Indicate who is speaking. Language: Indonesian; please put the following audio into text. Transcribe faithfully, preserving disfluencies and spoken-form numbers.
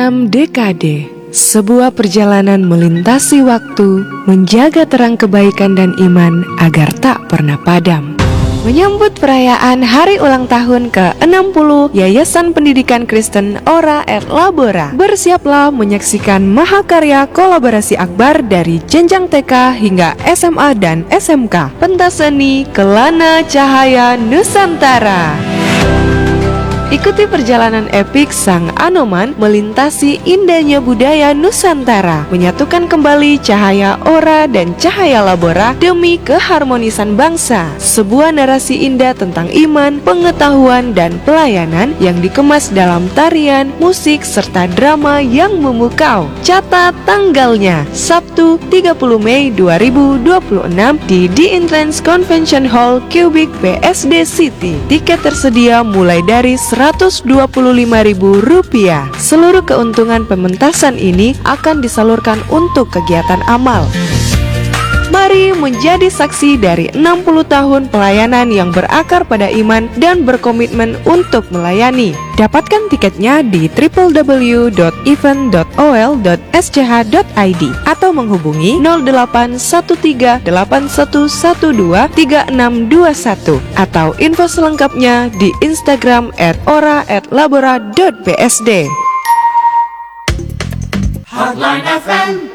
Speaker 1: Enam dekade, sebuah perjalanan melintasi waktu, menjaga terang kebaikan dan iman agar tak pernah padam. Menyambut perayaan hari ulang tahun ke enam puluh Yayasan Pendidikan Kristen Ora et Labora, bersiaplah menyaksikan mahakarya kolaborasi akbar dari jenjang T K hingga S M A dan S M K. Pentas seni Kelana Cahaya Nusantara. Ikuti perjalanan epik Sang Anoman melintasi indahnya budaya Nusantara, menyatukan kembali cahaya Ora dan cahaya Labora demi keharmonisan bangsa. Sebuah narasi indah tentang iman, pengetahuan, dan pelayanan yang dikemas dalam tarian, musik, serta drama yang memukau. Catat tanggalnya, Sabtu tiga puluh Mei dua ribu dua puluh enam di The Entrance Convention Hall Cubic B S D City. Tiket tersedia mulai dari seratus dua puluh lima ribu rupiah. Seluruh keuntungan pementasan ini akan disalurkan untuk kegiatan amal. Mari menjadi saksi dari enam puluh tahun pelayanan yang berakar pada iman dan berkomitmen untuk melayani. Dapatkan tiketnya di w w w dot event dot o l dot s c h dot i d atau menghubungi nol delapan satu tiga delapan satu satu dua tiga enam dua satu atau info selengkapnya di Instagram at ora at labora dot b s d.
Speaker 2: Hotline F M